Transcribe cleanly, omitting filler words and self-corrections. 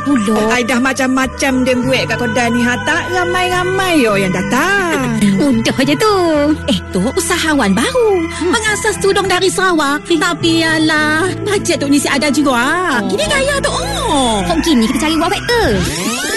pula. Ai dah macam-macam dia buat kat kedai ni. Tak ramai-ramai yang datang. Mudah je tu. Tu usahawan baru. Mengasas tudung dari Sarawak. Tapi alah, bajet tu ni si ada juga. Gini gaya tu. Kok gini kita cari buat faktor.